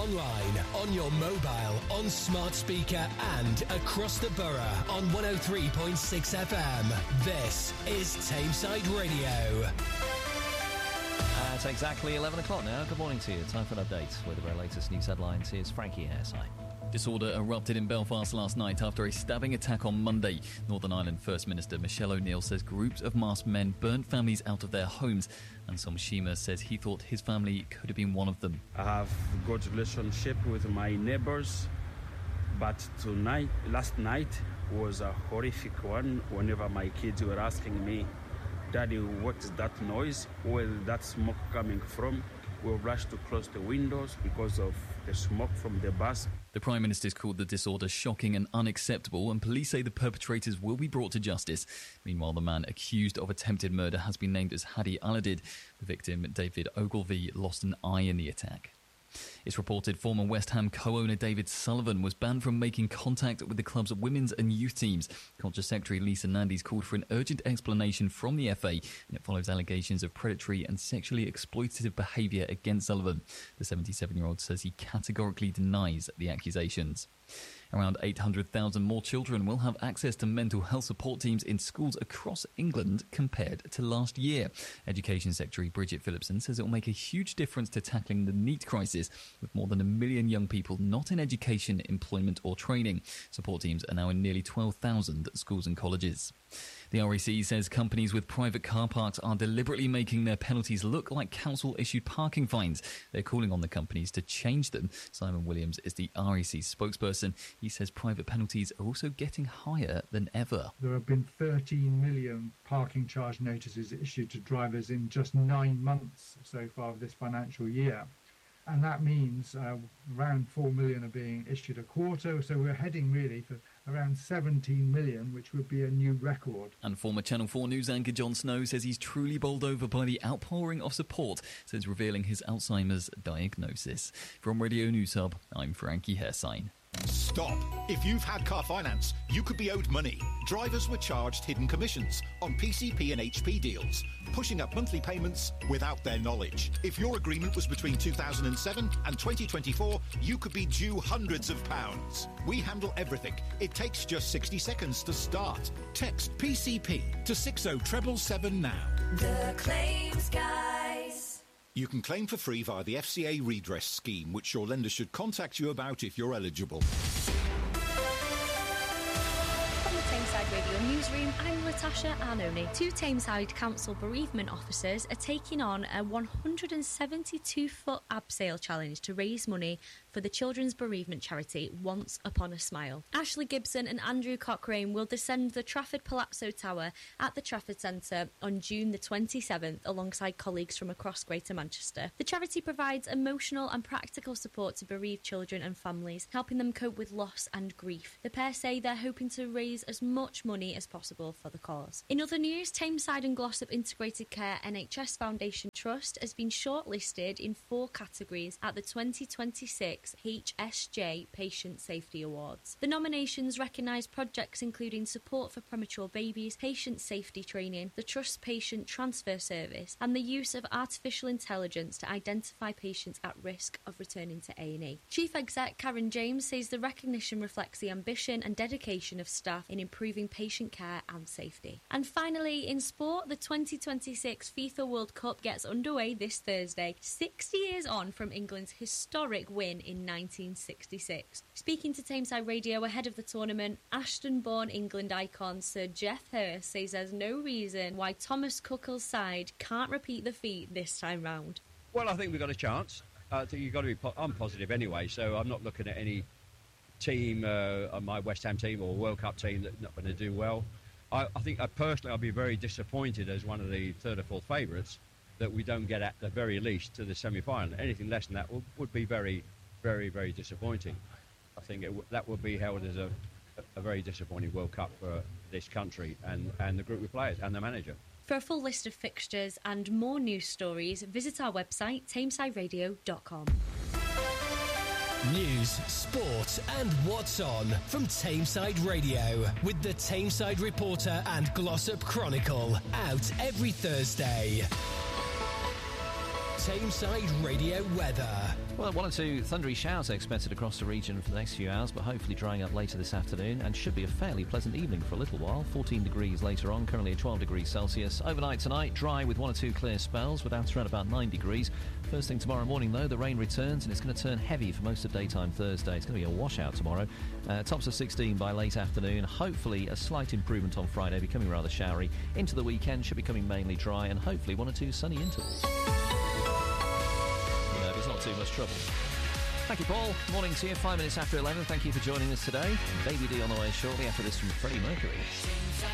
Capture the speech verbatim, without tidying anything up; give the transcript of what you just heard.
online, on your mobile, on smart speaker and across the borough on one oh three point six F M. This is Tameside Radio. Uh, it's exactly eleven o'clock now. Good morning to you. Time for an update with our latest news headlines. Here's Frankie Hairsine. Disorder erupted in Belfast last night after a stabbing attack on Monday. Northern Ireland First Minister Michelle O'Neill says groups of masked men burnt families out of their homes. And Som Shima says he thought his family could have been one of them. I have a good relationship with my neighbours, but tonight, last night was a horrific one. Whenever my kids were asking me, Daddy, what is that noise? Where is that smoke coming from? We'll rush to close the windows because of the smoke from the bus. The Prime Minister's called the disorder shocking and unacceptable, and police say the perpetrators will be brought to justice. Meanwhile, the man accused of attempted murder has been named as Hadi Aladid. The victim, David Ogilvie, lost an eye in the attack. It's reported former West Ham co-owner David Sullivan was banned from making contact with the club's women's and youth teams. Culture Secretary Lisa Nandy's called for an urgent explanation from the F A, and it follows allegations of predatory and sexually exploitative behaviour against Sullivan. The seventy-seven-year-old says he categorically denies the accusations. Around eight hundred thousand more children will have access to mental health support teams in schools across England compared to last year. Education Secretary Bridget Phillipson says it will make a huge difference to tackling the NEET crisis, with more than a million young people not in education, employment or training. Support teams are now in nearly twelve thousand schools and colleges. The R A C says companies with private car parks are deliberately making their penalties look like council-issued parking fines. They're calling on the companies to change them. Simon Williams is the R A C spokesperson. He says private penalties are also getting higher than ever. There have been thirteen million parking charge notices issued to drivers in just nine months so far of this financial year. And that means uh, around four million are being issued a quarter. So we're heading really for around seventeen million, which would be a new record. And former Channel four News anchor Jon Snow says he's truly bowled over by the outpouring of support since revealing his Alzheimer's diagnosis. From Radio News Hub, I'm Frankie Hairsine. Stop. If you've had car finance, you could be owed money. Drivers were charged hidden commissions on P C P and H P deals, pushing up monthly payments without their knowledge. If your agreement was between two thousand seven and twenty twenty-four, you could be due hundreds of pounds. We handle everything. It takes just sixty seconds to start. Text P C P to six oh seven seven now. The Claims Guys. You can claim for free via the F C A redress scheme, which your lender should contact you about if you're eligible. From the Tameside Radio Newsroom, I'm Natasha Arnone. Two Tameside Council bereavement officers are taking on a one hundred seventy-two foot abseil challenge to raise money for the children's bereavement charity Once Upon a Smile. Ashley Gibson and Andrew Cochrane will descend the Trafford Palazzo Tower at the Trafford Centre on June the twenty-seventh alongside colleagues from across Greater Manchester. The charity provides emotional and practical support to bereaved children and families, helping them cope with loss and grief. The pair say they're hoping to raise as much money as possible for the cause. In other news, Tameside and Glossop Integrated Care N H S Foundation Trust has been shortlisted in four categories at the twenty twenty-six H S J Patient Safety Awards. The nominations recognise projects including support for premature babies, patient safety training, the Trust Patient Transfer Service, and the use of artificial intelligence to identify patients at risk of returning to A and E. Chief Exec Karen James says the recognition reflects the ambition and dedication of staff in improving patient care and safety. And finally, in sport, the twenty twenty-six FIFA World Cup gets underway this Thursday, sixty years on from England's historic win in nineteen sixty-six. Speaking to Tameside Radio ahead of the tournament, Ashton-born England icon Sir Geoff Hurst says there's no reason why Thomas Tuchel's side can't repeat the feat this time round. Well, I think we've got a chance. I think you've got to be. Po- I'm positive anyway, so I'm not looking at any team, uh, my West Ham team or World Cup team that's not going to do well. I, I think uh, personally I'll be very disappointed as one of the third or fourth favourites that we don't get at the very least to the semi-final. Anything less than that would, would be very, very, very disappointing. I think it w- that would be held as a, a very disappointing World Cup for this country and, and the group of players and the manager. For a full list of fixtures and more news stories, visit our website, tameside radio dot com. News, sport and what's on from Tameside Radio with the Tameside Reporter and Glossop Chronicle, out every Thursday. Tameside Radio weather. Well, one or two thundery showers expected across the region for the next few hours, but hopefully drying up later this afternoon, and should be a fairly pleasant evening for a little while. fourteen degrees later on, currently at twelve degrees Celsius. Overnight tonight, dry with one or two clear spells, with outer around about nine degrees. First thing tomorrow morning, though, the rain returns, and it's going to turn heavy for most of daytime Thursday. It's going to be a washout tomorrow. Uh, tops of sixteen by late afternoon. Hopefully a slight improvement on Friday, becoming rather showery. Into the weekend, should be coming mainly dry, and hopefully one or two sunny intervals. It's not too much trouble. Thank you, Paul. Morning to you. Five minutes after eleven. Thank you for joining us today. Baby D on the way shortly after this from Freddie Mercury.